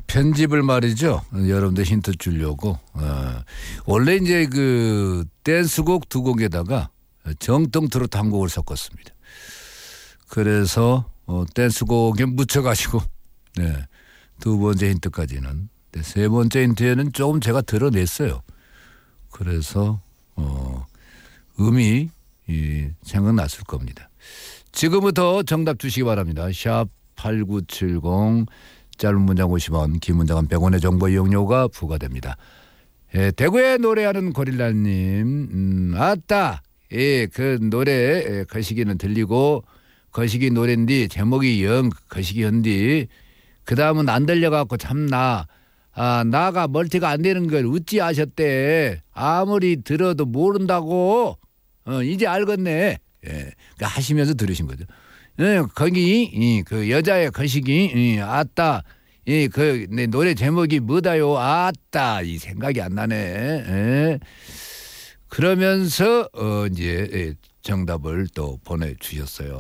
편집을 말이죠. 여러분들 힌트 주려고. 원래 이제 그 댄스곡 두 곡에다가 정통 트로트 한 곡을 섞었습니다. 그래서 댄스곡에 묻혀가지고 네, 두 번째 힌트까지는. 네, 세 번째 힌트에는 조금 제가 드러냈어요. 그래서 음이 생각났을 겁니다. 지금부터 정답 주시기 바랍니다. 샵 8970 짧은 문장 50원 긴 문장은 100원의 정보 이용료가 부과됩니다. 대구에 노래하는 고릴라님 아따 그 노래 거시기는 들리고 거시기 노래인데 제목이 영 거시기 현디 그 다음은 안 들려갖고 참나 나가 멀티가 안 되는 걸 어찌 아셨대. 아무리 들어도 모른다고. 이제 알겠네. 하시면서 들으신 거죠. 거기 그 여자의 거시기 아따 그 내 노래 제목이 뭐다요. 아따 이 생각이 안 나네. 그러면서 이제 정답을 또 보내주셨어요.